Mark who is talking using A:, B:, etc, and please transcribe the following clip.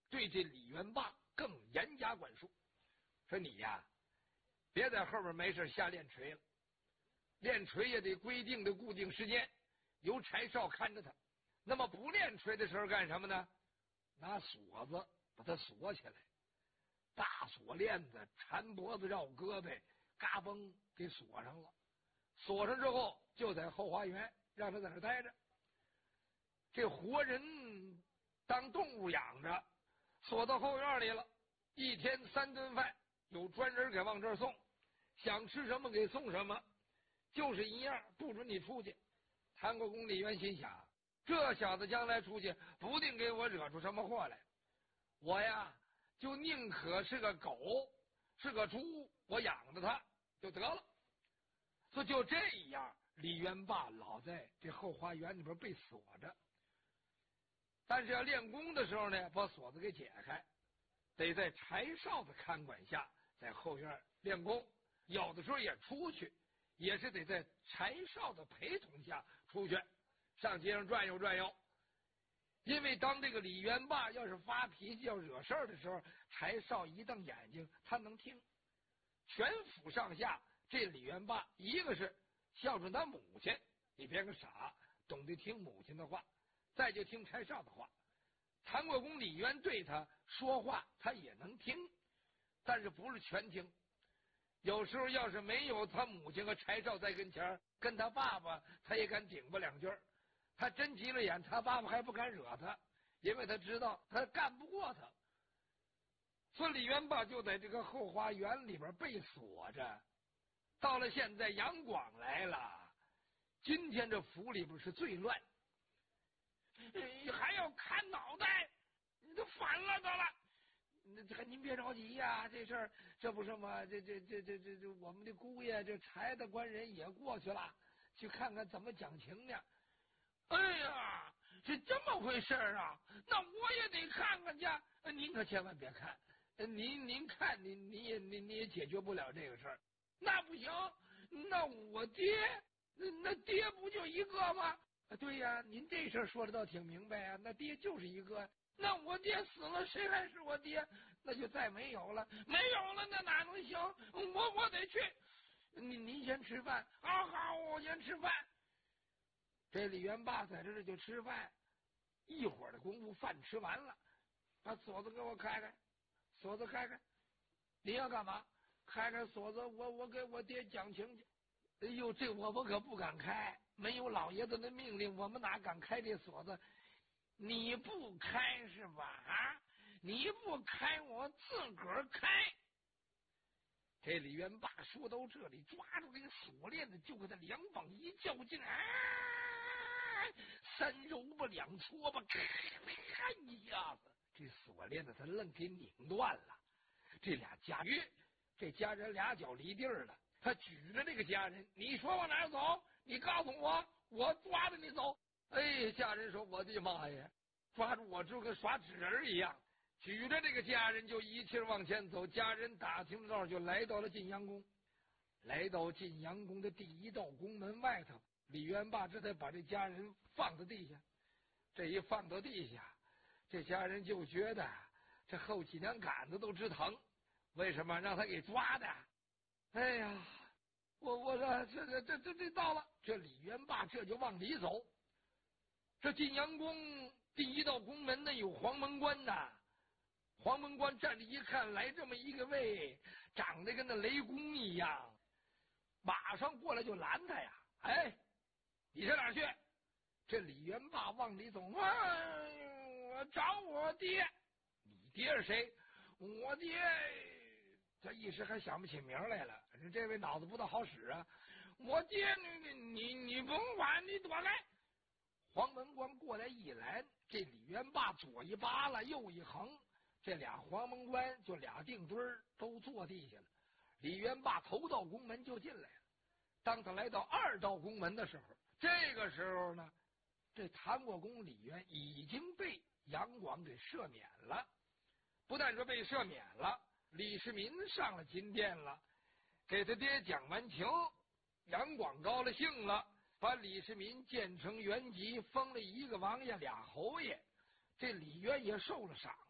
A: 对这李元霸更严加管束，说你呀，别在后边没事瞎练锤了，练锤也得规定的固定时间，由柴少看着他。那么不练锤的时候干什么呢？拿锁子把它锁起来，大锁链子缠脖子绕胳膊，嘎嘣给锁上了。锁上之后就在后花园让他在那待着。这活人当动物养着，锁到后院里了，一天3顿饭，有专人给往这儿送，想吃什么给送什么，就是一样不准你出去。谭国公李渊心想，这小子将来出去不定给我惹出什么祸来，我呀就宁可是个狗是个猪，我养着他就得了。所以就这样，李元霸老在这后花园里边被锁着，但是要练功的时候呢，把锁子给解开，得在柴少的看管下在后院练功，有的时候也出去，也是得在柴少的陪同下出去上街上转悠转悠。因为当这个李元霸要是发脾气要惹事儿的时候，柴少一瞪眼睛他能听。全府上下这李元霸一个是孝顺他母亲，你别个傻，懂得听母亲的话，再就听柴少的话。谭国公李渊对他说话他也能听，但是不是全听。有时候要是没有他母亲和柴少在跟前，跟他爸爸他也敢顶吧2句，他真急了眼，他爸爸还不敢惹他，因为他知道他干不过他。所以李元霸就在这个后花园里边被锁着。到了现在杨广来了，今天这府里边是最乱，还要砍脑袋，你都反了得了。您别着急呀，这事儿这不是吗？这我们的姑爷这柴的官人也过去了，去看看怎么讲情呢。哎呀，是这么回事啊？那我也得看看去。您可千万别看，您看你也解决不了这个事儿。那不行，那我爹，那爹不就一个吗？对呀，您这事儿说的倒挺明白啊，那爹就是一个。那我爹死了，谁还是我爹？那就再没有了，没有了，那哪能行？我得去。您先吃饭啊，好，我先吃饭。这李元霸在这就吃饭，一会儿的功夫饭吃完了，把锁子给我开开，锁子开开。你要干嘛？开开锁子，我给我爹讲情去。哎呦，这我们可不敢开，没有老爷子的命令，我们哪敢开这锁子？你不开是吧？啊，你不开，我自个儿开。这李元霸说到这里，抓住这个锁链子，就给他两膀一较劲，3揉吧2搓吧，咔一下子，这锁链子他愣给拧断了。这俩家人，这家人俩脚离地儿了，他举着这个家人，你说往哪儿走？你告诉我，我抓着你走。哎，家人说：“我的妈呀！”抓住我就跟耍纸人一样，举着这个家人就一气往前走。家人打听道就来到了晋阳宫。来到晋阳宫的第1道宫门外头，李元霸这才把这家人放到地下。这一放到地下，这家人就觉得这后脊梁杆子都直疼。为什么？让他给抓的。哎呀，我说这到了。这李元霸这就往里走。这晋阳宫第1道宫门呢有黄门关呐，黄门关站着一看，来这么一个位，长得跟那雷公一样，马上过来就拦他呀！哎，你上哪儿去？这李元霸往里走，我找我爹。你爹是谁？我爹。这一时还想不起名来了，这位脑子不大好使啊！我爹，你甭管，你躲开。黄门关过来一拦，这李元霸左一扒拉，右一横，这俩黄门关就俩定墩儿都坐地下了。李元霸头道宫门就进来了。当他来到2道宫门的时候，这个时候呢，这谭国公李渊已经被杨广给赦免了。不但说被赦免了，李世民上了金殿了，给他爹讲完情，杨广高了兴了，把李世民建成原籍，封了1个王爷2侯爷。这李渊也受了赏